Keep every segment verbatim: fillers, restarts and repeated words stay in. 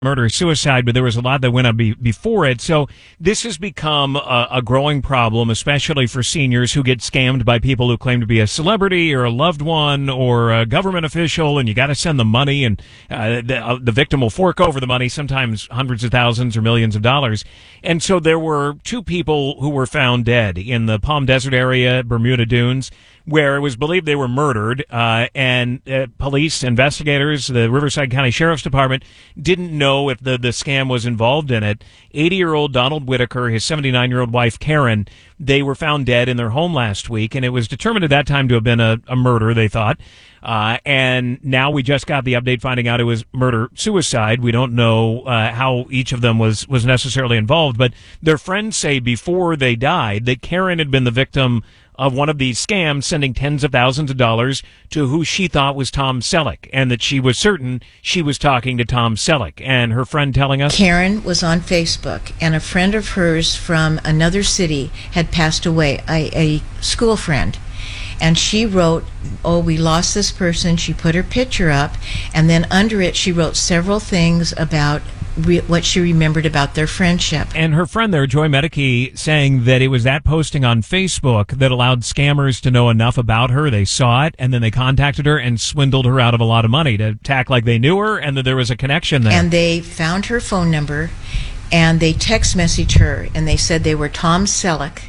murder-suicide, but there was a lot that went on be- before it. So this has become a, a growing problem, especially for seniors who get scammed by people who claim to be a celebrity or a loved one or a government official, and you got to send them money, and uh, the, uh, the victim will fork over the money, sometimes hundreds of thousands or millions of dollars. And so there were two people who were found dead in the Palm Desert area, Bermuda Dunes, where it was believed they were murdered, uh, and uh, police investigators, the Riverside County Sheriff's Department, didn't know if the, the scam was involved in it. eighty-year-old Donald Whitaker, his seventy-nine-year-old wife, Karen, they were found dead in their home last week, and it was determined at that time to have been a, a murder, they thought. Uh, and now we just got the update finding out it was murder-suicide. We don't know uh, how each of them was, was necessarily involved, but their friends say before they died that Karen had been the victim of one of these scams, sending tens of thousands of dollars to who she thought was Tom Selleck, and that she was certain she was talking to Tom Selleck. And her friend telling us, Karen was on Facebook, and a friend of hers from another city had passed away, a, a school friend. And she wrote, oh, we lost this person. She put her picture up, and then under it she wrote several things about Re- what she remembered about their friendship. And her friend there, Joy Medicke, saying that it was that posting on Facebook that allowed scammers to know enough about her. They saw it, and then they contacted her and swindled her out of a lot of money to act like they knew her and that there was a connection there. And they found her phone number, and they text messaged her, and they said they were Tom Selleck.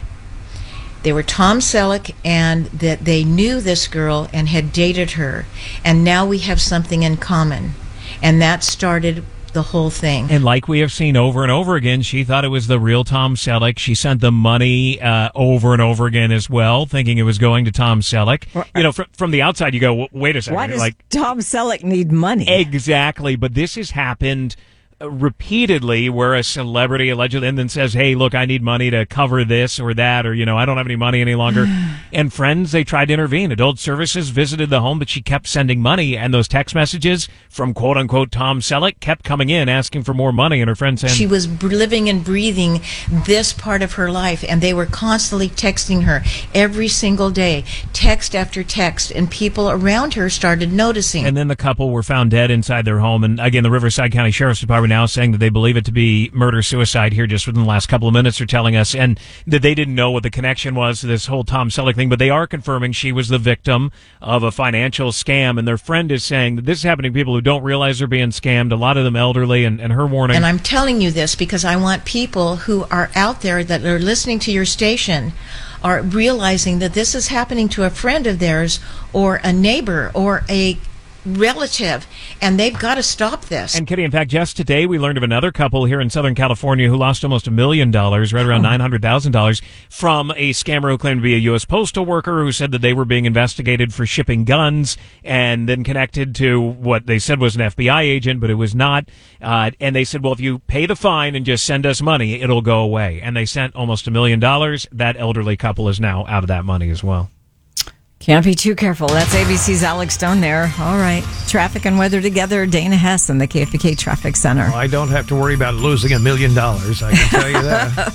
They were Tom Selleck, and that they knew this girl and had dated her. And now we have something in common. And that started the whole thing. And like we have seen over and over again, she thought it was the real Tom Selleck. She sent them money uh, over and over again as well, thinking it was going to Tom Selleck. Well, you know, fr- from the outside, you go, wait a second. Why does like, Tom Selleck need money? Exactly. But this has happened repeatedly where a celebrity allegedly and then says, hey, look, I need money to cover this or that, or, you know, I don't have any money any longer. And friends, they tried to intervene. Adult Services visited the home, but she kept sending money, and those text messages from quote unquote Tom Selleck kept coming in asking for more money, and her friend saying she was living and breathing this part of her life, and they were constantly texting her every single day, text after text, and people around her started noticing. And then the couple were found dead inside their home, and again, the Riverside County Sheriff's Department now saying that they believe it to be murder-suicide here just within the last couple of minutes are telling us, and that they didn't know what the connection was to this whole Tom Selleck thing, but they are confirming she was the victim of a financial scam, and their friend is saying that this is happening to people who don't realize they're being scammed, a lot of them elderly, and, and her warning. And I'm telling you this because I want people who are out there that are listening to your station are realizing that this is happening to a friend of theirs or a neighbor or a relative, and they've got to stop this. And Kitty, in fact, just today we learned of another couple here in Southern California who lost almost a million dollars, right around nine hundred thousand dollars, from a scammer who claimed to be a U S postal worker who said that they were being investigated for shipping guns, and then connected to what they said was an F B I agent, but it was not. Uh, and they said, well, if you pay the fine and just send us money, it'll go away. And they sent almost a million dollars. That elderly couple is now out of that money as well. Can't be too careful. That's A B C's Alex Stone there. All right. Traffic and weather together. Dana Hess in the K F B K Traffic Center. Well, I don't have to worry about losing a million dollars. I can tell you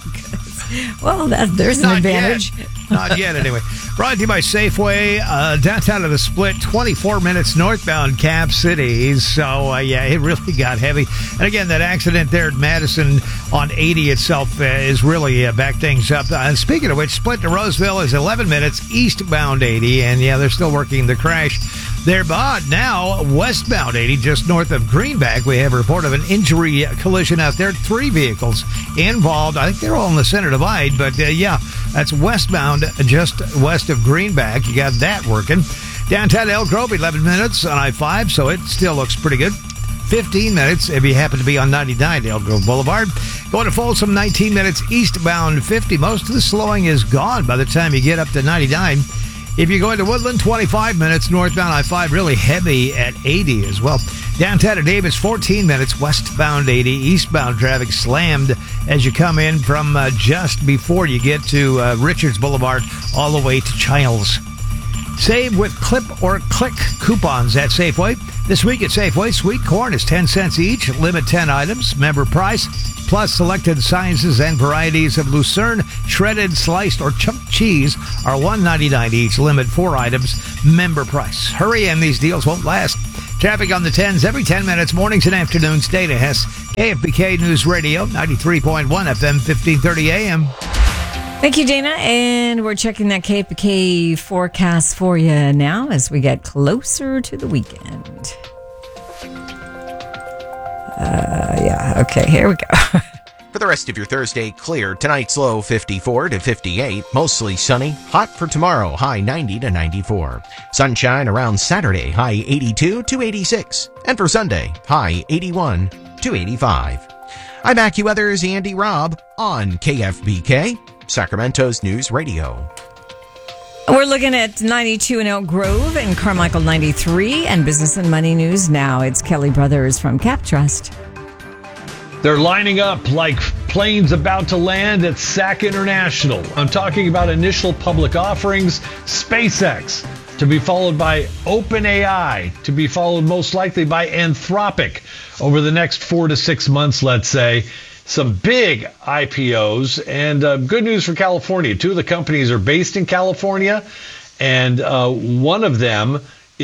that. Well, that, there's an Not advantage. Yet. Not yet, anyway. Brought to you by Safeway. Uh, downtown of the Split, twenty-four minutes northbound Cap City. So, uh, yeah, it really got heavy. And again, that accident there at Madison on eighty itself uh, is really uh, back things up. Uh, and speaking of which, Split to Roseville is eleven minutes eastbound eighty. And, yeah, they're still working the crash there. But now, westbound eighty, just north of Greenback, we have a report of an injury collision out there. Three vehicles involved. I think they're all in the center divide. But, uh, yeah, that's westbound just west of Greenback. You got that working. Downtown Elk Grove, eleven minutes on I five, so it still looks pretty good. fifteen minutes if you happen to be on ninety-nine Elk Grove Boulevard. Going to Folsom, nineteen minutes eastbound fifty. Most of the slowing is gone by the time you get up to ninety-nine. If you go into Woodland, twenty-five minutes northbound I five, really heavy at eighty as well. Downtown to Davis, fourteen minutes westbound eighty. Eastbound traffic slammed as you come in from uh, just before you get to uh, Richards Boulevard all the way to Childs. Save with Clip or Click coupons at Safeway. This week at Safeway, sweet corn is ten cents each. Limit ten items. Member price. Plus, selected sizes and varieties of Lucerne, shredded, sliced, or chunk cheese are one ninety-nine each. Limit four items. Member price. Hurry, and these deals won't last. Traffic on the tens every ten minutes, mornings and afternoons. Dana Hess, K F B K News Radio, ninety-three point one F M, fifteen thirty A M. Thank you, Dana. And we're checking that K F B K forecast for you now as we get closer to the weekend. Uh, yeah, okay, here we go. For the rest of your Thursday, clear. Tonight's low fifty-four to fifty-eight. Mostly sunny. Hot for tomorrow, high ninety to ninety-four. Sunshine around Saturday, high eighty-two to eighty-six. And for Sunday, high eighty-one to eighty-five. I'm AccuWeather's Andy Robb on K F B K, Sacramento's News Radio. We're looking at ninety-two in Elk Grove and Carmichael ninety-three, and Business and Money News now. It's Kelly Brothers from Cap Trust. They're lining up like planes about to land at S A C International. I'm talking about initial public offerings, SpaceX, to be followed by OpenAI, to be followed most likely by Anthropic over the next four to six months, let's say. Some big I P Os, and uh, good news for California. Two of the companies are based in California, and uh, one of them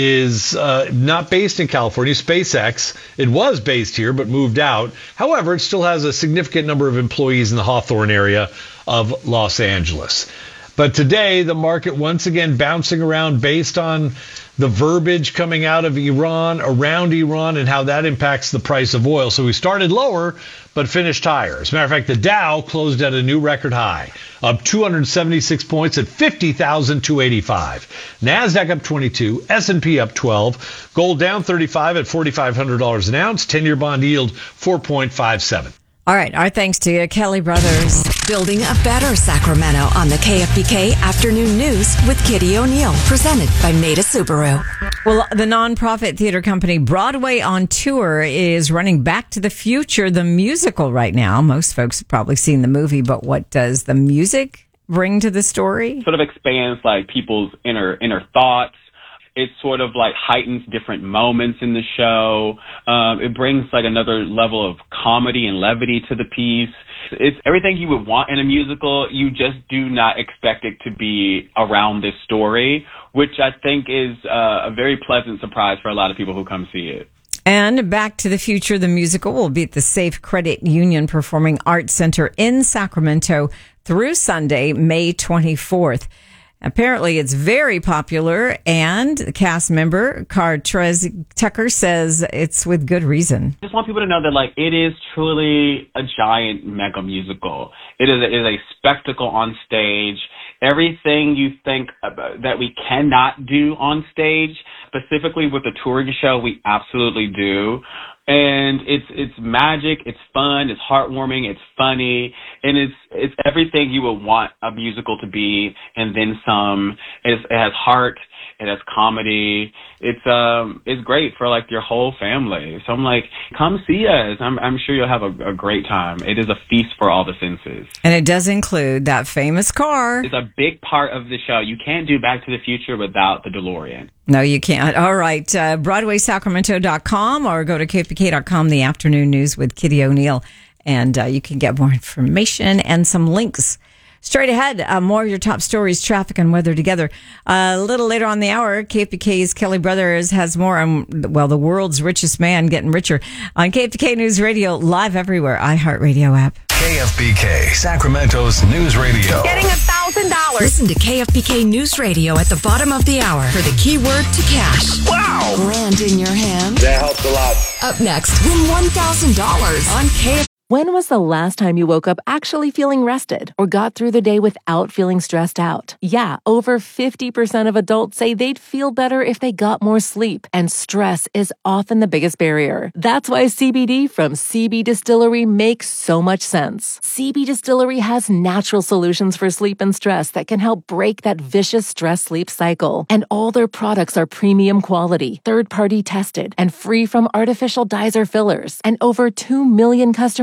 is uh, not based in California, SpaceX. It was based here, but moved out. However, it still has a significant number of employees in the Hawthorne area of Los Angeles. But today, the market once again bouncing around based on the verbiage coming out of Iran, around Iran, and how that impacts the price of oil. So we started lower, but finished higher. As a matter of fact, the Dow closed at a new record high, up two hundred seventy-six points at fifty thousand two hundred eighty-five. NASDAQ up twenty-two, S and P up twelve, gold down thirty-five at four thousand five hundred dollars an ounce, ten-year bond yield four point five seven. All right, our thanks to you, Kelly Brothers. Building a better Sacramento on the K F B K Afternoon News with Kitty O'Neill, presented by Maida Subaru. Well, the nonprofit theater company Broadway on Tour is running Back to the Future, the musical, right now. Most folks have probably seen the movie, but what does the music bring to the story? Sort of expands like people's inner inner thoughts. It sort of like heightens different moments in the show. Um, it brings like another level of comedy and levity to the piece. It's everything you would want in a musical. You just do not expect it to be around this story, which I think is uh, a very pleasant surprise for a lot of people who come see it. And Back to the Future, the musical, will be at the Safe Credit Union Performing Arts Center in Sacramento through Sunday, May twenty-fourth. Apparently, it's very popular, and the cast member, Cartrez Tucker, says it's with good reason. I just want people to know that, like, it is truly a giant mega musical. It is a, it is a spectacle on stage. Everything you think about, that we cannot do on stage, specifically with the touring show, we absolutely do. And it's it's magic, it's fun, it's heartwarming, it's funny, and it's it's everything you would want a musical to be, and then some. It's, it has heart, it has comedy. It's um it's great for like your whole family. So I'm like, come see us. I'm I'm sure you'll have a, a great time. It is a feast for all the senses. And it does include that famous car. It's a big part of the show. You can't do Back to the Future without the DeLorean. No, you can't. All right. Uh, Broadway Sacramento dot com or go to K F B K dot com, the afternoon news with Kitty O'Neill. And uh, you can get more information and some links. Straight ahead, uh, more of your top stories, traffic and weather together. Uh, a little later on the hour, K F B K's Kelly Brothers has more on, well, the world's richest man getting richer on K F B K News Radio, live everywhere, iHeartRadio app. K F B K, Sacramento's News Radio. Getting a thousand dollars. Listen to K F B K News Radio at the bottom of the hour for the keyword to cash. Wow! Grand in your hand. That helps a lot. Up next, win one thousand dollars on K F B K. When was the last time you woke up actually feeling rested or got through the day without feeling stressed out? Yeah, over fifty percent of adults say they'd feel better if they got more sleep, and stress is often the biggest barrier. That's why C B D from C B Distillery makes so much sense. C B Distillery has natural solutions for sleep and stress that can help break that vicious stress-sleep cycle. And all their products are premium quality, third-party tested, and free from artificial dyes or fillers. And over two million customers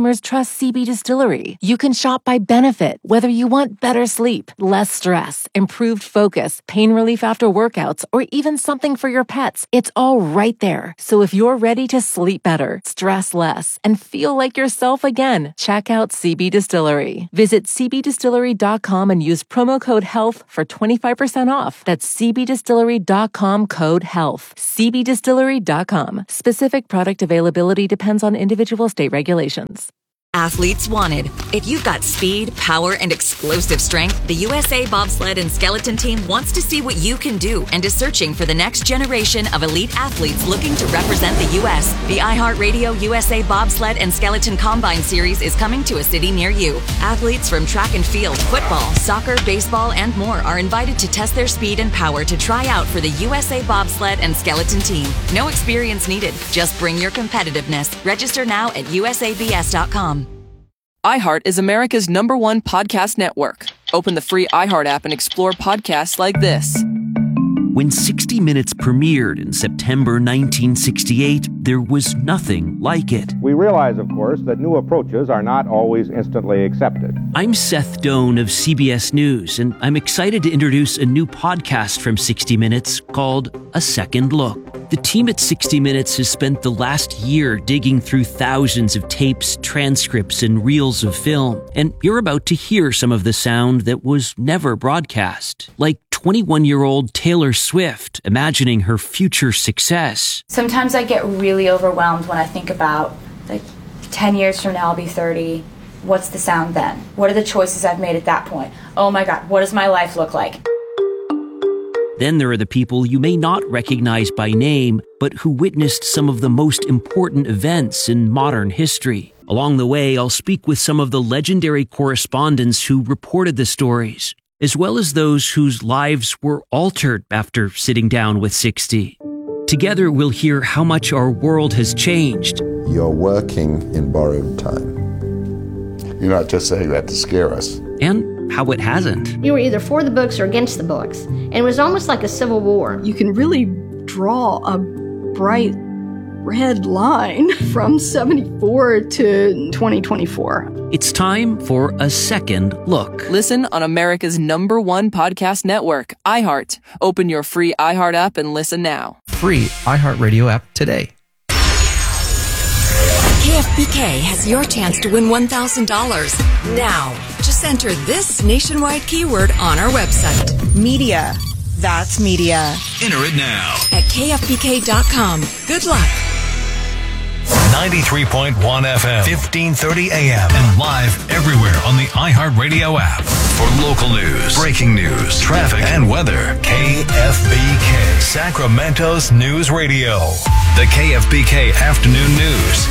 customers trust C B Distillery. You can shop by benefit, whether you want better sleep, less stress, improved focus, pain relief after workouts, or even something for your pets. It's all right there. So if you're ready to sleep better, stress less, and feel like yourself again, check out C B Distillery. Visit c b distillery dot com and use promo code HEALTH for twenty-five percent off. That's c b distillery dot com code HEALTH. c b distillery dot com. Specific product availability depends on individual state regulations. Athletes wanted. If you've got speed, power, and explosive strength, the U S A Bobsled and Skeleton Team wants to see what you can do and is searching for the next generation of elite athletes looking to represent the U S The iHeartRadio U S A Bobsled and Skeleton Combine Series is coming to a city near you. Athletes from track and field, football, soccer, baseball, and more are invited to test their speed and power to try out for the U S A Bobsled and Skeleton Team. No experience needed. Just bring your competitiveness. Register now at u s a b s dot com. iHeart is America's number one podcast network. Open the free iHeart app and explore podcasts like this. When sixty minutes premiered in September nineteen sixty-eight, there was nothing like it. We realize, of course, that new approaches are not always instantly accepted. I'm Seth Doan of C B S News, and I'm excited to introduce a new podcast from sixty minutes called A Second Look. The team at sixty minutes has spent the last year digging through thousands of tapes, transcripts, and reels of film, and you're about to hear some of the sound that was never broadcast, like twenty-one-year-old Taylor Swift imagining her future success. Sometimes I get really overwhelmed when I think about, like, ten years from now I'll be thirty. What's the sound then? What are the choices I've made at that point? Oh my God, what does my life look like? Then there are the people you may not recognize by name, but who witnessed some of the most important events in modern history. Along the way, I'll speak with some of the legendary correspondents who reported the stories, as well as those whose lives were altered after sitting down with sixty. Together, we'll hear how much our world has changed. You're working in borrowed time. You're not just saying that to scare us. And how it hasn't. You were either for the books or against the books, and it was almost like a civil war. You can really draw a bright red line from seventy-four to twenty twenty-four. It's time for A Second Look. Listen on America's number one podcast network, iHeart. Open your free iHeart app and listen now. Free iHeartRadio app today. K F B K has your chance to win one thousand dollars. Now, just enter this nationwide keyword on our website. Media. That's media. Enter it now. At K F B K dot com. Good luck. ninety-three point one F M, fifteen thirty A M, and live everywhere on the iHeartRadio app. For local news, breaking news, traffic, and weather, K F B K, Sacramento's news radio. The K F B K Afternoon News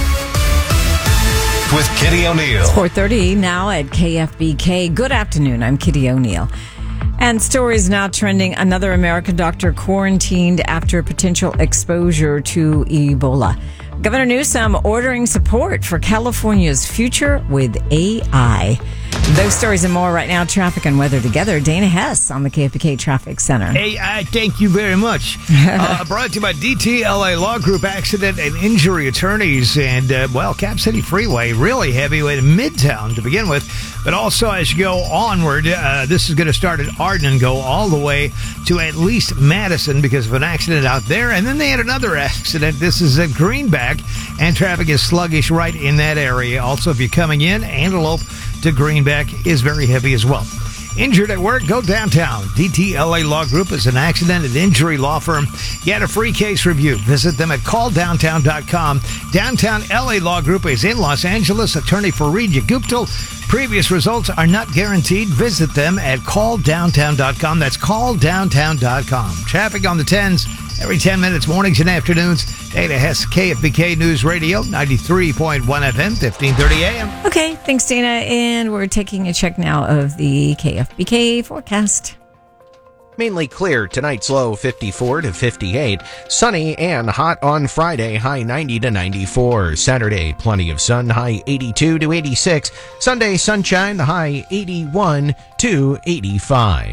with Kitty O'Neill. It's four thirty now at K F B K. Good afternoon. I'm Kitty O'Neill. And stories now trending. Another American doctor quarantined after potential exposure to Ebola. Governor Newsom ordering support for California's future with A I. Those stories and more right now. Traffic and weather together. Dana Hess on the K F B K Traffic Center. Hey, I thank you very much. uh, brought to you by D T L A Law Group, accident and injury attorneys. And, uh, well, Cap City Freeway, really heavy way to Midtown to begin with. But also, as you go onward, uh, this is going to start at Arden and go all the way to at least Madison because of an accident out there. And then they had another accident. This is at Greenback, and traffic is sluggish right in that area. Also, if you're coming in, Antelope to Greenback is very heavy as well. Injured at work? Go downtown. D T L A Law Group is an accident and injury law firm. Get a free case review. Visit them at call downtown dot com. Downtown L A Law Group is in Los Angeles. Attorney Fareed Guptal. Previous results are not guaranteed. Visit them at call downtown dot com. That's call downtown dot com. Traffic on the tens every ten minutes, mornings and afternoons. Dana Hess, K F B K News Radio, ninety-three point one F M, fifteen thirty A M. Okay, thanks, Dana. And we're taking a check now of the K F B K forecast. Mainly clear. Tonight's low fifty-four to fifty-eight. Sunny and hot on Friday, high ninety to ninety-four. Saturday, plenty of sun, high eighty-two to eighty-six. Sunday, sunshine, the high eighty-one to eighty-five.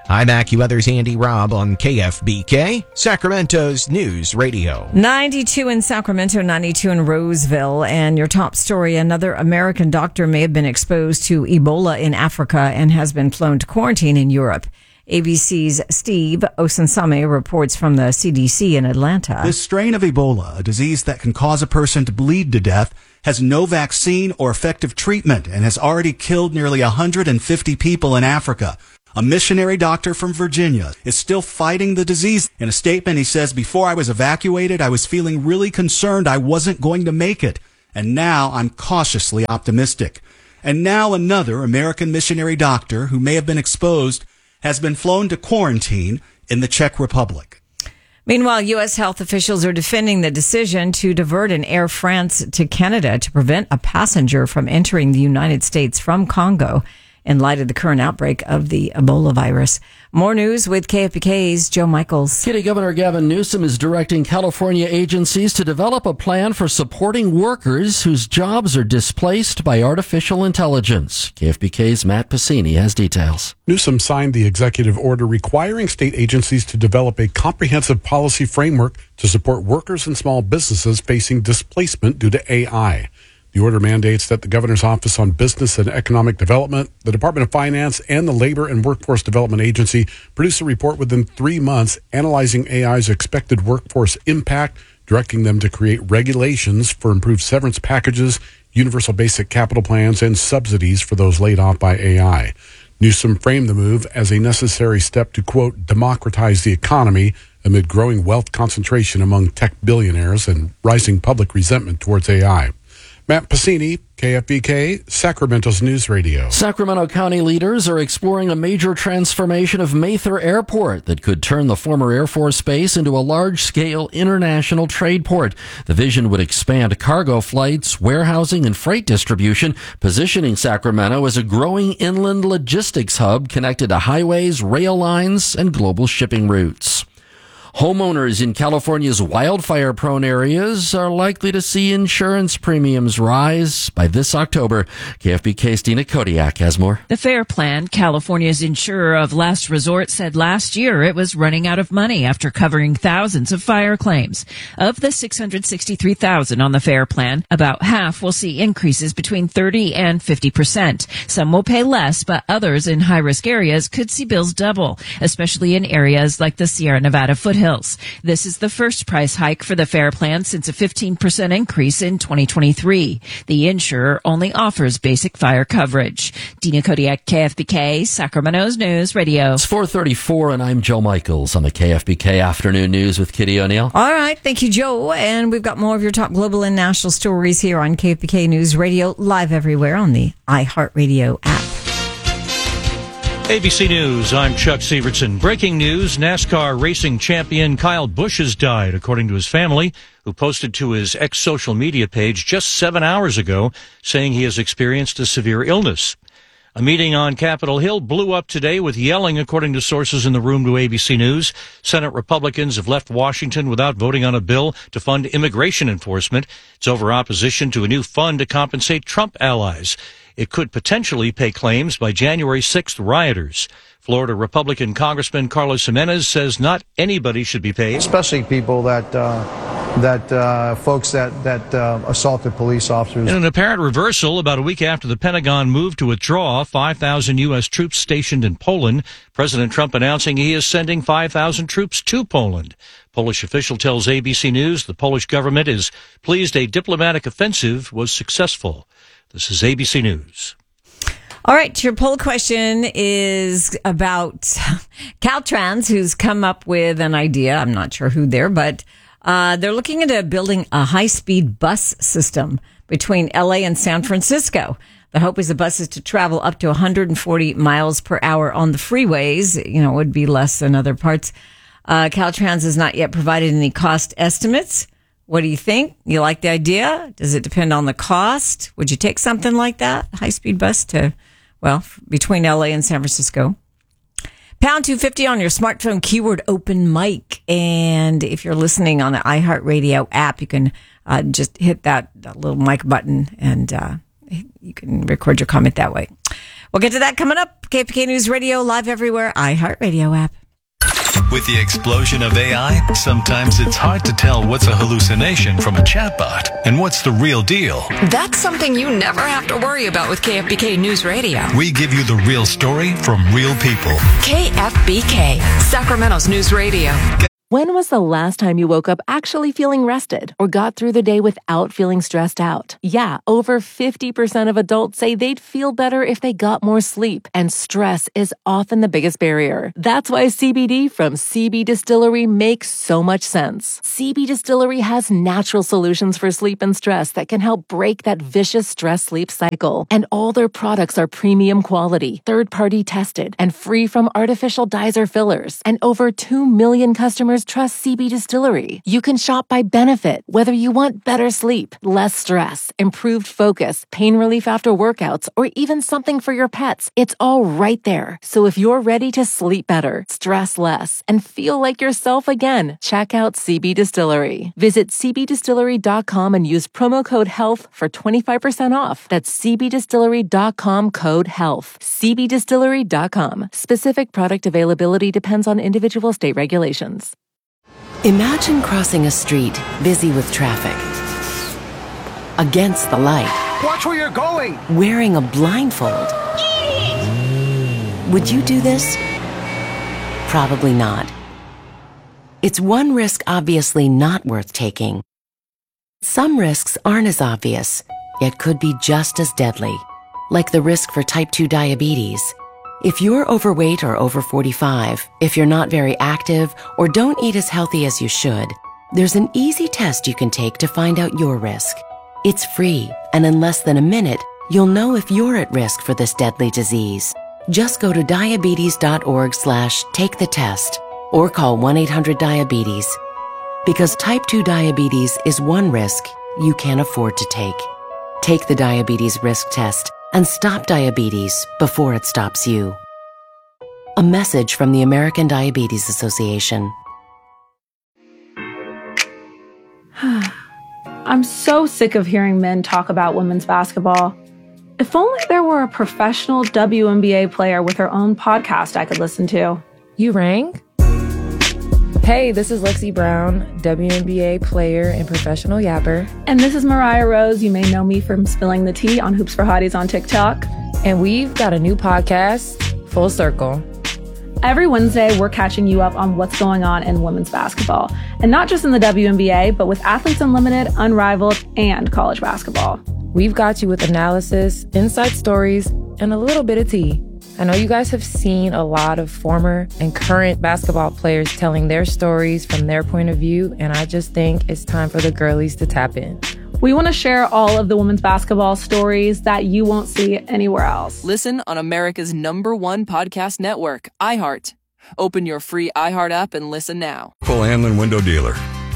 I'm AccuWeather's Andy Robb on K F B K, Sacramento's News Radio. ninety-two in Sacramento, ninety-two in Roseville. And your top story, another American doctor may have been exposed to Ebola in Africa and has been flown to quarantine in Europe. A B C's Steve Osunsame reports from the C D C in Atlanta. This strain of Ebola, a disease that can cause a person to bleed to death, has no vaccine or effective treatment and has already killed nearly one hundred fifty people in Africa. A missionary doctor from Virginia is still fighting the disease. In a statement, he says, "Before I was evacuated, I was feeling really concerned I wasn't going to make it. And now I'm cautiously optimistic." And now another American missionary doctor who may have been exposed has been flown to quarantine in the Czech Republic. Meanwhile, U S health officials are defending the decision to divert an Air France to Canada to prevent a passenger from entering the United States from Congo in light of the current outbreak of the Ebola virus. More news with K F B K's Joe Michaels. Kitty, Governor Gavin Newsom is directing California agencies to develop a plan for supporting workers whose jobs are displaced by artificial intelligence. K F B K's Matt Pacini has details. Newsom signed the executive order requiring state agencies to develop a comprehensive policy framework to support workers and small businesses facing displacement due to A I. The order mandates that the Governor's Office on Business and Economic Development, the Department of Finance, and the Labor and Workforce Development Agency produce a report within three months analyzing A I's expected workforce impact, directing them to create regulations for improved severance packages, universal basic capital plans, and subsidies for those laid off by A I. Newsom framed the move as a necessary step to, quote, democratize the economy amid growing wealth concentration among tech billionaires and rising public resentment towards A I. Matt Pacini, K F B K, Sacramento's News Radio. Sacramento County leaders are exploring a major transformation of Mather Airport that could turn the former Air Force Base into a large-scale international trade port. The vision would expand cargo flights, warehousing, and freight distribution, positioning Sacramento as a growing inland logistics hub connected to highways, rail lines, and global shipping routes. Homeowners in California's wildfire-prone areas are likely to see insurance premiums rise by this October. K F B K's Dina Kodiak has more. The FAIR Plan, California's insurer of last resort, said last year it was running out of money after covering thousands of fire claims. Of the six hundred sixty-three thousand on the FAIR Plan, about half will see increases between thirty and fifty percent. Some will pay less, but others in high-risk areas could see bills double, especially in areas like the Sierra Nevada foothills. This is the first price hike for the FAIR Plan since a fifteen percent increase in twenty twenty-three. The insurer only offers basic fire coverage. Dina Kodiak, K F B K, Sacramento's News Radio. It's four thirty-four, and I'm Joe Michaels on the K F B K Afternoon News with Kitty O'Neill. All right. Thank you, Joe. And we've got more of your top global and national stories here on K F B K News Radio, live everywhere on the iHeartRadio app. A B C News, I'm Chuck Severson. Breaking news, NASCAR racing champion Kyle Busch has died, according to his family, who posted to his ex-social media page just seven hours ago, saying he has experienced a severe illness. A meeting on Capitol Hill blew up today with yelling, according to sources in the room to A B C News. Senate Republicans have left Washington without voting on a bill to fund immigration enforcement. It's over opposition to a new fund to compensate Trump allies. It could potentially pay claims by January sixth rioters. Florida Republican Congressman Carlos Jimenez says not anybody should be paid. Especially people that, uh, that uh, folks that, that uh, assaulted police officers. In an apparent reversal, about a week after the Pentagon moved to withdraw five thousand U S troops stationed in Poland, President Trump announcing he is sending five thousand troops to Poland. Polish official tells A B C News the Polish government is pleased a diplomatic offensive was successful. This is A B C News. All right, your poll question is about Caltrans, who's come up with an idea. I'm not sure who they're, but uh, they're looking into building a high-speed bus system between L A and San Francisco. The hope is the buses to travel up to one hundred forty miles per hour on the freeways. You know, it would be less than other parts. Uh, Caltrans has not yet provided any cost estimates. What do you think? You like the idea? Does it depend on the cost? Would you take something like that? High-speed bus to, well, between L A and San Francisco. Pound two fifty on your smartphone, keyword open mic. And if you're listening on the iHeartRadio app, you can uh, just hit that, that little mic button and uh, you can record your comment that way. We'll get to that coming up. K F B K News Radio, live everywhere, iHeartRadio app. With the explosion of A I, sometimes it's hard to tell what's a hallucination from a chatbot and what's the real deal. That's something you never have to worry about with K F B K News Radio. We give you the real story from real people. K F B K, Sacramento's News Radio. When was the last time you woke up actually feeling rested or got through the day without feeling stressed out? Yeah, over fifty percent of adults say they'd feel better if they got more sleep, and stress is often the biggest barrier. That's why C B D from C B Distillery makes so much sense. C B Distillery has natural solutions for sleep and stress that can help break that vicious stress-sleep cycle. And all their products are premium quality, third-party tested, and free from artificial dyes or fillers. And over two million customers trust C B Distillery. You can shop by benefit, whether you want better sleep, less stress, improved focus, pain relief after workouts, or even something for your pets. It's all right there. So if you're ready to sleep better, stress less, and feel like yourself again, check out C B Distillery. Visit c b distillery dot com and use promo code HEALTH for twenty-five percent off. That's c b distillery dot com code HEALTH. c b distillery dot com. Specific product availability depends on individual state regulations. Imagine crossing a street busy with traffic. Against the light. Watch where you're going! Wearing a blindfold. Would you do this? Probably not. It's one risk obviously not worth taking. Some risks aren't as obvious, yet could be just as deadly, like the risk for type two diabetes. If you're overweight or over forty-five, if you're not very active, or don't eat as healthy as you should, there's an easy test you can take to find out your risk. It's free, and in less than a minute, you'll know if you're at risk for this deadly disease. Just go to diabetes.org slash take the test, or call one eight hundred diabetes. Because type two diabetes is one risk you can't afford to take. Take the diabetes risk test and stop diabetes before it stops you. A message from the American Diabetes Association. I'm so sick of hearing men talk about women's basketball. If only there were a professional W N B A player with her own podcast I could listen to. You rang? Hey, this is Lexi Brown, W N B A player and professional yapper. And this is Mariah Rose. You may know me from spilling the tea on Hoops for Hotties on TikTok. And we've got a new podcast, Full Circle. Every Wednesday, we're catching you up on what's going on in women's basketball. And not just in the W N B A, but with Athletes Unlimited, Unrivaled, and college basketball. We've got you with analysis, inside stories, and a little bit of tea. I know you guys have seen a lot of former and current basketball players telling their stories from their point of view, and I just think it's time for the girlies to tap in. We want to share all of the women's basketball stories that you won't see anywhere else. Listen on America's number one podcast network, iHeart. Open your free iHeart app and listen now. Cole Hamlin Window Dealer.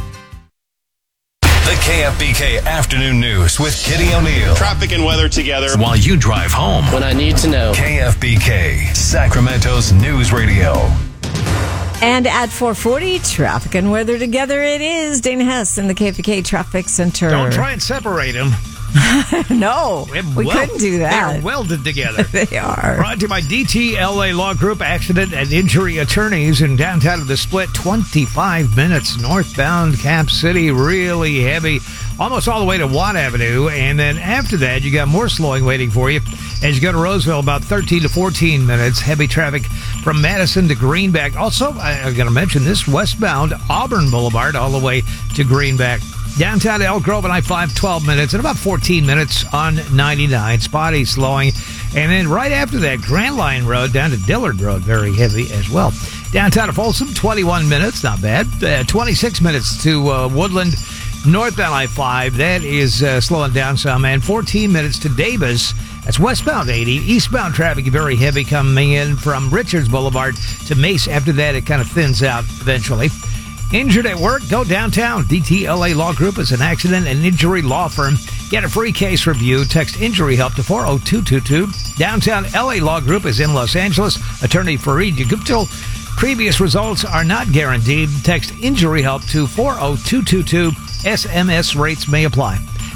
The K F B K Afternoon News with Kitty O'Neill. Traffic and weather together. While you drive home. When I need to know. K F B K, Sacramento's news radio. And at four forty, traffic and weather together it is. Dana Hess in the K F B K Traffic Center. Don't try and separate them. No, we well, couldn't do that. They're welded together. They are. Brought to you by D T L A Law Group, accident and injury attorneys in downtown of the Split, twenty-five minutes northbound Cap City, really heavy, almost all the way to Watt Avenue. And then after that, you got more slowing waiting for you as you go to Roseville, about thirteen to fourteen minutes. Heavy traffic from Madison to Greenback. Also, I, I got to mention this westbound Auburn Boulevard all the way to Greenback. Downtown Elk Grove and I five, twelve minutes, and about fourteen minutes on ninety-nine. Spotty slowing. And then right after that, Grant Line Road down to Dillard Road, very heavy as well. Downtown to Folsom, twenty-one minutes, not bad. Uh, twenty-six minutes to uh, Woodland, northbound I five. That is uh, slowing down some. And fourteen minutes to Davis. That's westbound eighty. Eastbound traffic very heavy coming in from Richards Boulevard to Mace. After that, it kind of thins out eventually. Injured at work? Go downtown. D T L A Law Group is an accident and injury law firm. Get a free case review. Text injury help to four oh two two two. Downtown L A Law Group is in Los Angeles. Attorney Fareed Guptill. Previous results are not guaranteed. Text injury help to four oh two two two. S M S rates may apply.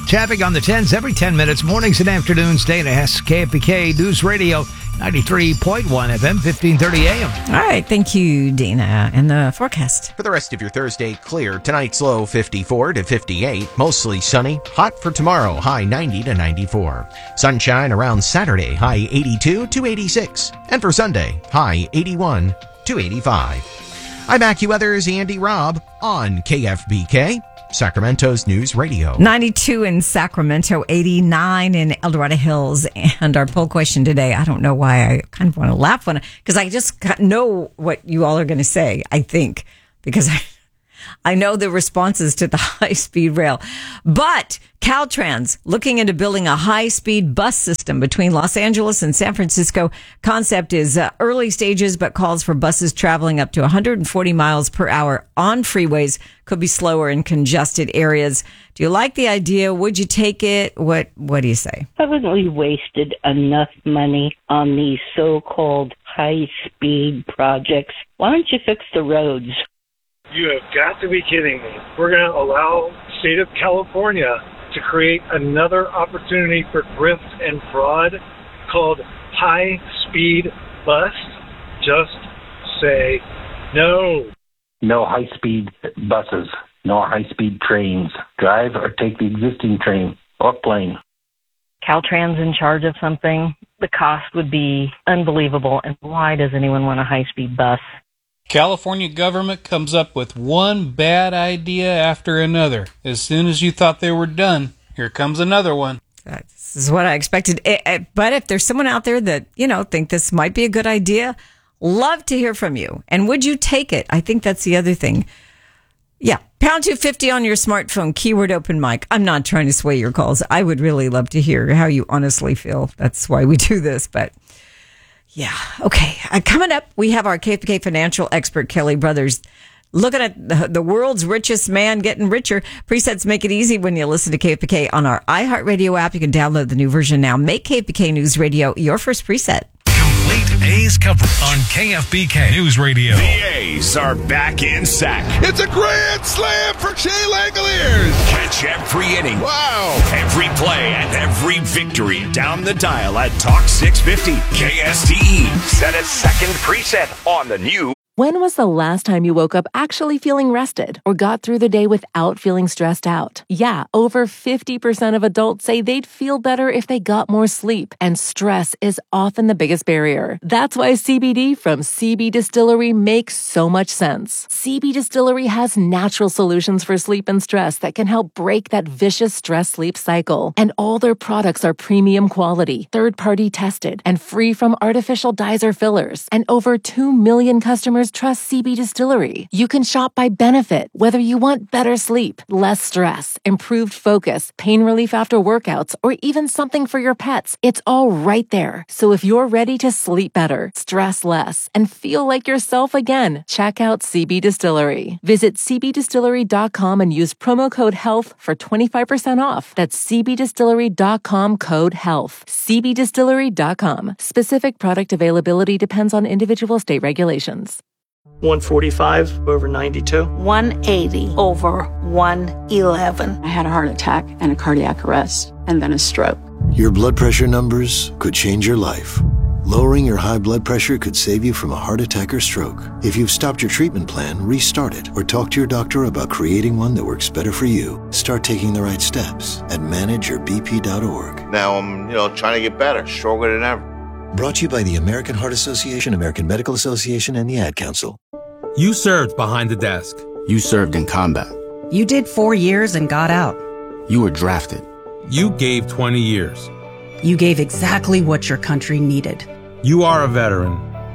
Traffic on the tens every ten minutes, mornings and afternoons. Dana Hess, K F B K News Radio, ninety-three point one F M, fifteen thirty A M. All right. Thank you, Dana. And the forecast. For the rest of your Thursday, clear. Tonight's low fifty-four to fifty-eight. Mostly sunny. Hot for tomorrow, high ninety to ninety-four. Sunshine around Saturday, high eighty-two to eighty-six. And for Sunday, high eighty-one to eighty-five. I'm AccuWeather's Andy Robb on K F B K, Sacramento's News Radio. ninety-two in Sacramento, eighty-nine in El Dorado Hills. And our poll question today, I don't know why I kind of want to laugh on it, because I just know what you all are going to say, I think, because I, I know the responses to the high-speed rail. But Caltrans looking into building a high-speed bus system between Los Angeles and San Francisco. Concept is uh, early stages, but calls for buses traveling up to one hundred forty miles per hour on freeways. Could be slower in congested areas. Do you like the idea? Would you take it? What What do you say? Haven't we wasted enough money on these so-called high-speed projects? Why don't you fix the roads? You have got to be kidding me. We're going to allow the state of California to create another opportunity for thrift and fraud called high-speed bus? Just say no. No high-speed buses. No high-speed trains. Drive or take the existing train or plane. Caltrans in charge of something, the cost would be unbelievable. And why does anyone want a high-speed bus? California government comes up with one bad idea after another. As soon as you thought they were done, here comes another one. This is what I expected. But if there's someone out there that, you know, think this might be a good idea, love to hear from you. And would you take it? I think that's the other thing. Yeah. Pound two fifty on your smartphone, keyword open mic. I'm not trying to sway your calls. I would really love to hear how you honestly feel. That's why we do this, but... Yeah. Okay. Uh, coming up, we have our K F B K financial expert, Kelly Brothers, looking at the, the world's richest man getting richer. Presets make it easy when you listen to K F B K on our iHeartRadio app. You can download the new version now. Make K F B K News Radio your first preset. Complete A's coverage on K F B K News Radio. The A's are back in sack. It's a grand slam for Shea Langoliers. Catch every inning. Wow. Every play and every victory down the dial at Talk six fifty. K S T E. Set a second preset on the new. When was the last time you woke up actually feeling rested or got through the day without feeling stressed out? Yeah, over fifty percent of adults say they'd feel better if they got more sleep, and stress is often the biggest barrier. That's why C B D from C B Distillery makes so much sense. C B Distillery has natural solutions for sleep and stress that can help break that vicious stress-sleep cycle. And all their products are premium quality, third-party tested, and free from artificial dyes or fillers. And over two million customers trust C B Distillery. You can shop by benefit, whether you want better sleep, less stress, improved focus, pain relief after workouts, or even something for your pets. It's all right there. So if you're ready to sleep better, stress less, and feel like yourself again, check out C B Distillery. Visit c b distillery dot com and use promo code HEALTH for twenty-five percent off. That's c b distillery dot com code HEALTH. c b distillery dot com. Specific product availability depends on individual state regulations. one forty-five over ninety-two. one eighty over one eleven. I had a heart attack and a cardiac arrest and then a stroke. Your blood pressure numbers could change your life. Lowering your high blood pressure could save you from a heart attack or stroke. If you've stopped your treatment plan, restart it or talk to your doctor about creating one that works better for you. Start taking the right steps at manage your b p dot org. Now I'm, you know, trying to get better, stronger than ever. Brought to you by the American Heart Association, American Medical Association, and the Ad Council. You served behind the desk. You served in combat. You did four years and got out. You were drafted. You gave twenty years. You gave exactly what your country needed. You are a veteran.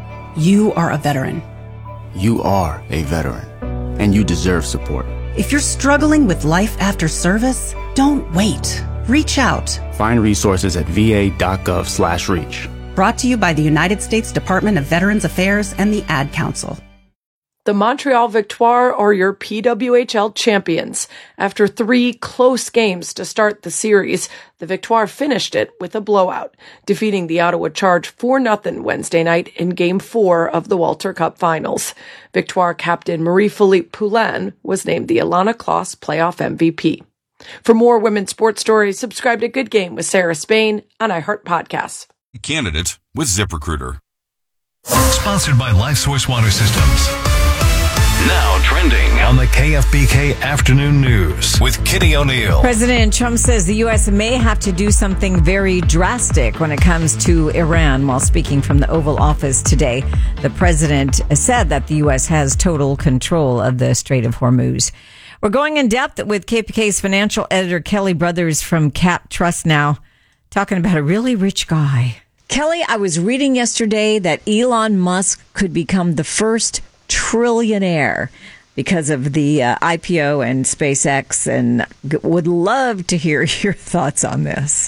You are a veteran. You are a veteran. And you deserve support. If you're struggling with life after service, don't wait. Reach out. Find resources at v a dot gov slash reach. Brought to you by the United States Department of Veterans Affairs and the Ad Council. The Montreal Victoire are your P W H L champions. After three close games to start the series, the Victoire finished it with a blowout, defeating the Ottawa Charge four nothing Wednesday night in Game four of the Walter Cup Finals. Victoire captain Marie-Philippe Poulin was named the Ilana Kloss Playoff M V P. For more women's sports stories, subscribe to Good Game with Sarah Spain on iHeart Podcasts. Candidate with ZipRecruiter. Sponsored by LifeSource Water Systems. Now trending on the K F B K Afternoon News with Kitty O'Neill. President Trump says the U S may have to do something very drastic when it comes to Iran. While speaking from the Oval Office today, the president said that the U S has total control of the Strait of Hormuz. We're going in depth with K P K's financial editor, Kelly Brothers from Cap Trust now, talking about a really rich guy. Kelly, I was reading yesterday that Elon Musk could become the first trillionaire because of the uh, I P O and SpaceX, and would love to hear your thoughts on this.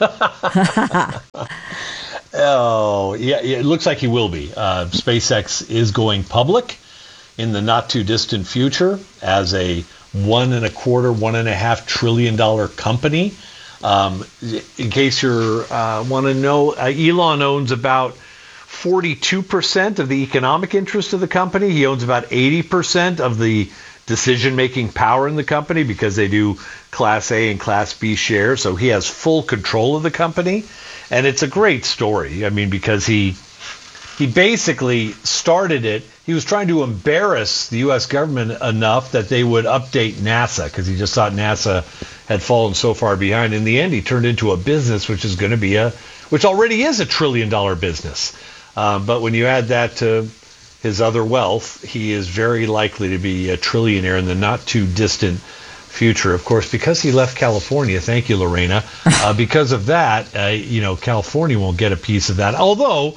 oh, yeah, it looks like he will be. Uh, SpaceX is going public in the not too distant future as a one and a quarter, one and a half trillion dollar company. Um, in case you uh, want to know, uh, Elon owns about forty-two percent of the economic interest of the company. He owns about eighty percent of the decision-making power in the company because they do Class A and Class B shares. So he has full control of the company. And it's a great story. I mean, because he he basically started it. He was trying to embarrass the U S government enough that they would update NASA because he just thought NASA had fallen so far behind. In the end, he turned into a business which is going to be a, which already is a trillion dollar business. Um, but when you add that to his other wealth, he is very likely to be a trillionaire in the not too distant future. Of course, because he left California, thank you, Lorena, uh, because of that, uh, you know, California won't get a piece of that. Although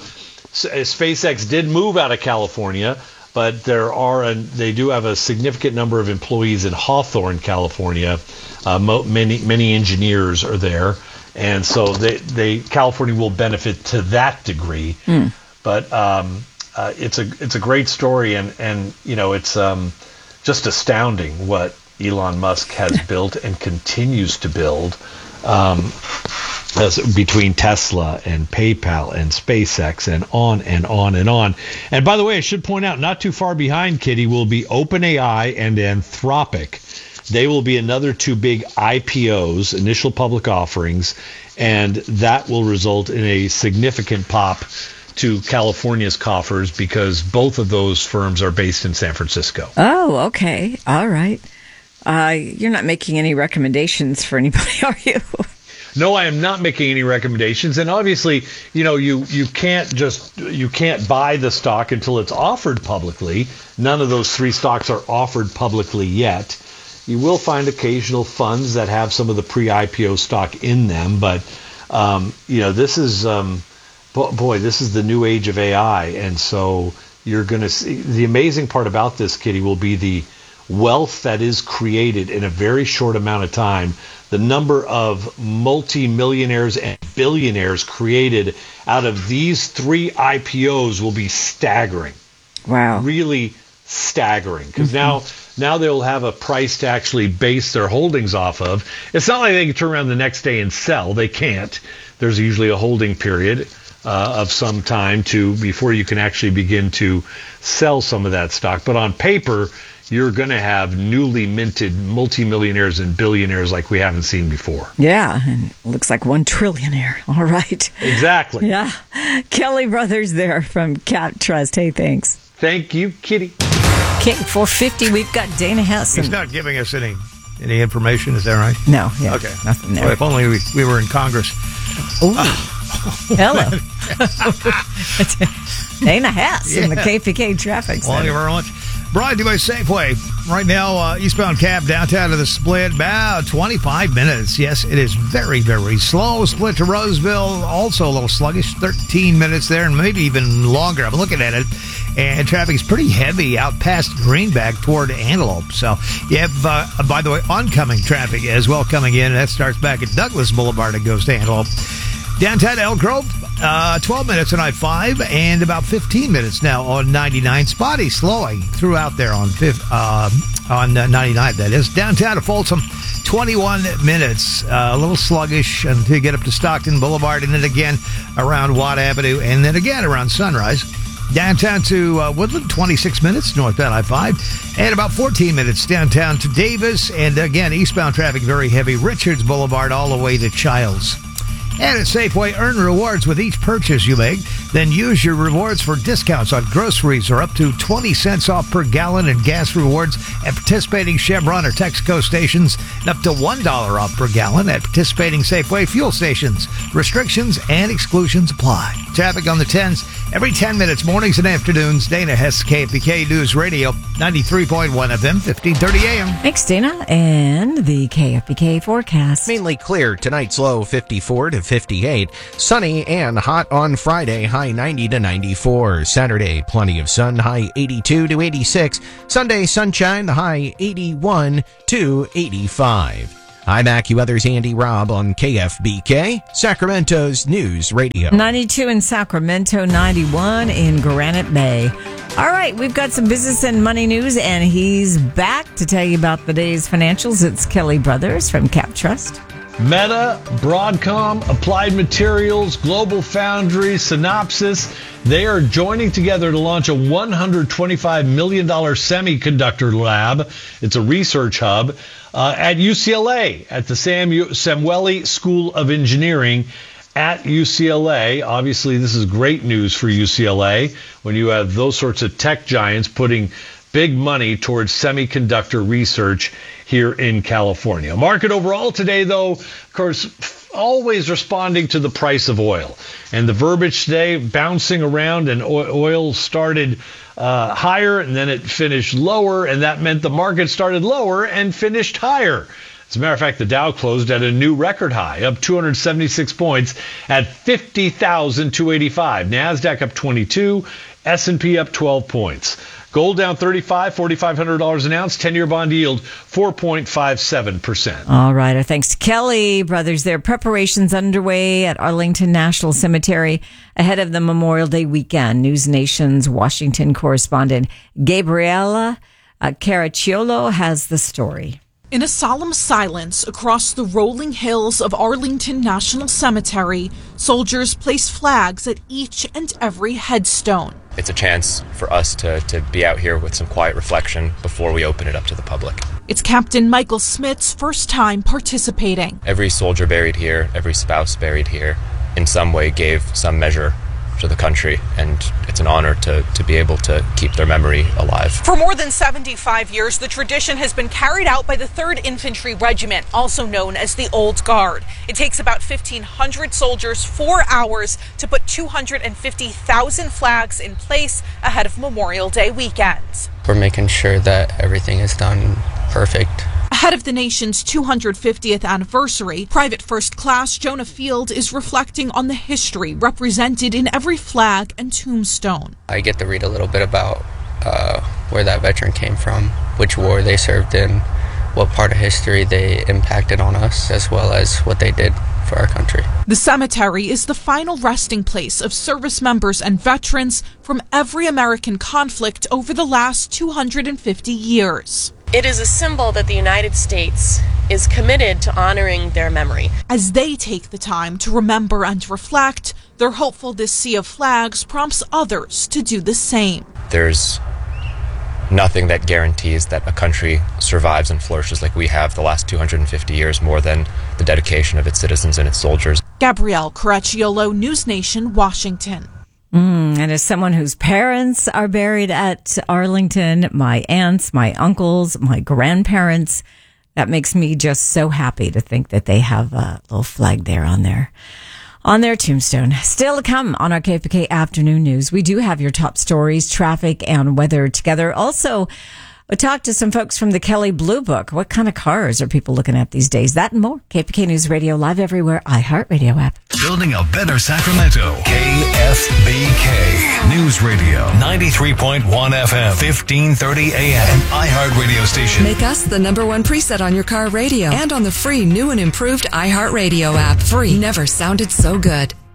SpaceX did move out of California, but there are, and they do have a significant number of employees in Hawthorne, California. Uh, mo- many many engineers are there, and so they, they California will benefit to that degree. Mm. But um, uh, it's a it's a great story, and and you know it's um, just astounding what Elon Musk has built and continues to build. Um, As between Tesla and PayPal and SpaceX and on and on and on. And by the way, I should point out, not too far behind, Kitty, will be OpenAI and Anthropic. They will be another two big I P Os, initial public offerings, and that will result in a significant pop to California's coffers because both of those firms are based in San Francisco. Oh, okay. All right. Uh, you're not making any recommendations for anybody, are you? No, I am not making any recommendations, and obviously, you know, you you can't just you can't buy the stock until it's offered publicly. None of those three stocks are offered publicly yet. You will find occasional funds that have some of the pre-I P O stock in them, but um, you know, this is um, boy, this is the new age of A I, and so you're going to see the amazing part about this, Kitty, will be the wealth that is created in a very short amount of time. The number of multi-millionaires and billionaires created out of these three I P Os will be staggering. Wow. Really staggering. Because mm-hmm. now, now they'll have a price to actually base their holdings off of. It's not like they can turn around the next day and sell. They can't. There's usually a holding period uh, of some time to before you can actually begin to sell some of that stock. But on paper, you're going to have newly minted multimillionaires and billionaires like we haven't seen before. Yeah, and it looks like one trillionaire. All right. Exactly. Yeah. Kelly Brothers there from Cap Trust. Hey, thanks. Thank you, Kitty. Okay, four fifty, we've got Dana Hess. He's not giving us any any information, is that right? No. Yeah, okay. Nothing there. Well, if only we, we were in Congress. Oh. Hello. Dana Hess yeah. in the K P K traffic center. Thank you very much. Brought to you by Safeway. Right now, uh, eastbound cab downtown to the Split, about twenty-five minutes. Yes, it is very, very slow. Split to Roseville, also a little sluggish, thirteen minutes there, and maybe even longer. I'm looking at it, and traffic is pretty heavy out past Greenback toward Antelope. So you have, uh, by the way, oncoming traffic as well coming in. That starts back at Douglas Boulevard and goes to Antelope. Downtown Elk Grove, uh, twelve minutes on I five and about fifteen minutes now on ninety-nine. Spotty slowing throughout there on uh, on ninety-nine, that is. Downtown to Folsom, twenty-one minutes. Uh, a little sluggish until you get up to Stockton Boulevard, and then again around Watt Avenue, and then again around Sunrise. Downtown to uh, Woodland, twenty-six minutes, northbound I five, and about fourteen minutes downtown to Davis. And again, eastbound traffic very heavy, Richards Boulevard all the way to Childs. And at Safeway, earn rewards with each purchase you make. Then use your rewards for discounts on groceries or up to twenty cents off per gallon and gas rewards at participating Chevron or Texaco stations and up to one dollar off per gallon at participating Safeway fuel stations. Restrictions and exclusions apply. Traffic on the tens every ten minutes, mornings and afternoons. Dana Hess, K F B K News Radio, ninety-three point one F M, fifteen thirty A M. Thanks, Dana. And the K F B K forecast. Mainly clear. Tonight's low fifty-four to fifty-eight. Sunny and hot on Friday, high ninety to ninety-four. Saturday, plenty of sun, high eighty-two to eighty-six. Sunday, sunshine, the high eighty-one to eighty-five. I'm AccuWeather's Andy Robb on K F B K, Sacramento's News Radio. ninety-two in Sacramento, ninety-one in Granite Bay. All right, we've got some business and money news, and he's back to tell you about the day's financials. It's Kelly Brothers from Cap Trust. Meta, Broadcom, Applied Materials, Global Foundry, Synopsys, they are joining together to launch a one hundred twenty-five million dollars semiconductor lab. It's a research hub uh, at U C L A, at the Sam Samueli School of Engineering at U C L A. Obviously, this is great news for U C L A when you have those sorts of tech giants putting big money towards semiconductor research here in California. Market overall today, though, of course, always responding to the price of oil. And the verbiage today bouncing around, and oil started uh, higher and then it finished lower, and that meant the market started lower and finished higher. As a matter of fact, the Dow closed at a new record high, up two hundred seventy-six points at fifty thousand two hundred eighty-five. NASDAQ up twenty-two, S and P up twelve points. Gold down thirty-five, four thousand five hundred dollars an ounce, ten-year bond yield four point five seven percent. All right, our thanks to Kelly Brothers. There are preparations underway at Arlington National Cemetery ahead of the Memorial Day weekend. News Nation's Washington correspondent Gabriela uh, Caracciolo has the story. In a solemn silence across the rolling hills of Arlington National Cemetery, soldiers place flags at each and every headstone. It's a chance for us to, to be out here with some quiet reflection before we open it up to the public. It's Captain Michael Smith's first time participating. Every soldier buried here, every spouse buried here, in some way gave some measure to the country, and it's an honor to, to be able to keep their memory alive. For more than seventy-five years, the tradition has been carried out by the third Infantry Regiment, also known as the Old Guard. It takes about fifteen hundred soldiers four hours to put two hundred fifty thousand flags in place ahead of Memorial Day weekend. We're making sure that everything is done perfect. Ahead of the nation's two hundred fiftieth anniversary, Private First Class Jonah Field is reflecting on the history represented in every flag and tombstone. I get to read a little bit about uh, where that veteran came from, which war they served in, what part of history they impacted on us, as well as what they did for our country. The cemetery is the final resting place of service members and veterans from every American conflict over the last two hundred fifty years. It is a symbol that the United States is committed to honoring their memory. As they take the time to remember and reflect, they're hopeful this sea of flags prompts others to do the same. There's nothing that guarantees that a country survives and flourishes like we have the last two hundred fifty years more than the dedication of its citizens and its soldiers. Gabrielle Caracciolo, News Nation, Washington. Mm, and as someone whose parents are buried at Arlington, my aunts, my uncles, my grandparents, that makes me just so happy to think that they have a little flag there on their, on their tombstone. Still to come on our K F B K Afternoon News, we do have your top stories, traffic, and weather together. Also, we'll talk to some folks from the Kelley Blue Book. What kind of cars are people looking at these days? That and more. K F B K News Radio, live everywhere, iHeartRadio app. Building a better Sacramento. K F B K News Radio, ninety-three point one F M, fifteen thirty A M, and iHeartRadio station. Make us the number one preset on your car radio and on the free new and improved iHeartRadio app. Free. Never sounded so good.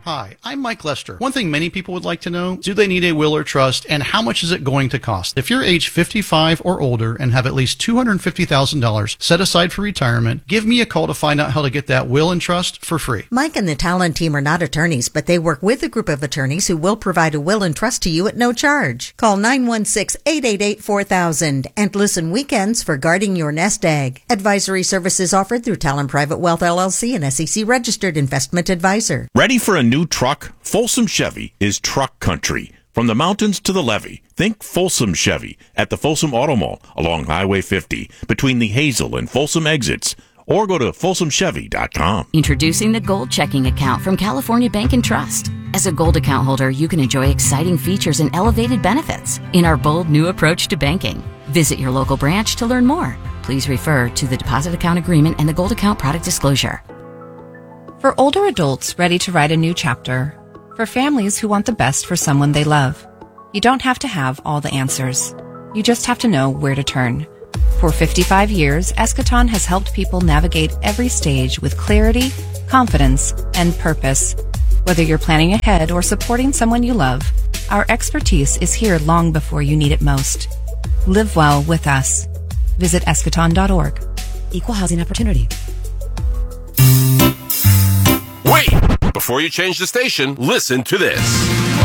Hi, I'm Mike Lester. One thing many people would like to know, do they need a will or trust, and how much is it going to cost? If you're age fifty-five or older and have at least two hundred fifty thousand dollars set aside for retirement, give me a call to find out how to get that will and trust for free. Mike and the Talon team are not attorneys, but they work with a group of attorneys who will provide a will and trust to you at no charge. Call nine one six, eight eight eight, four thousand and listen weekends for Guarding Your Nest Egg. Advisory services offered through Talon Private Wealth L L C, an S E C registered investment advisor. Ready for a new truck? Folsom Chevy is truck country. From the mountains to the levee, think Folsom Chevy at the Folsom Auto Mall along Highway fifty between the Hazel and Folsom exits, or go to folsom chevy dot com. Introducing the Gold Checking Account from California Bank and Trust. As a Gold account holder, you can enjoy exciting features and elevated benefits in our bold new approach to banking. Visit your local branch to learn more. Please refer to the deposit account agreement and the Gold account product disclosure. For older adults ready to write a new chapter, for families who want the best for someone they love, you don't have to have all the answers. You just have to know where to turn. For fifty-five years, Eschaton has helped people navigate every stage with clarity, confidence, and purpose. Whether you're planning ahead or supporting someone you love, our expertise is here long before you need it most. Live well with us. Visit eschaton dot org. Equal housing opportunity. Wait! Before you change the station, listen to this.